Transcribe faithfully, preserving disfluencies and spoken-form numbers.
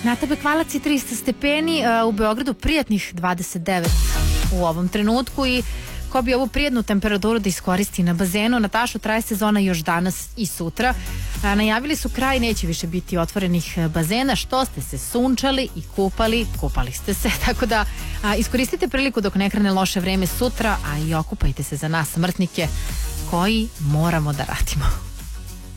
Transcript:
Nata Bekvalac je trista stepeni, u Beogradu prijatnih dvadeset devet u ovom trenutku i ko bi ovu prijednu temperaturu da iskoristi na bazenu. Natašo, traje sezona još danas i sutra. A, najavili su kraj, neće više biti otvorenih bazena. Što ste se sunčali i kupali, kupali ste se. Tako da a, iskoristite priliku dok ne krene loše vreme sutra, a i okupajte se za nas smrtnike koji moramo da radimo.